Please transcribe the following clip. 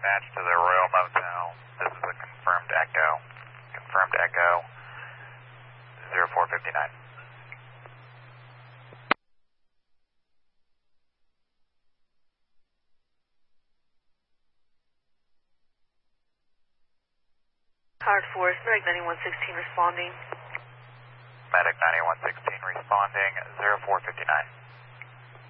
dispatch to the Royal Motel. This is a confirmed echo. Confirmed echo 0459. Howard Forest, Medic 9116 responding. Medic 9116 responding 0459.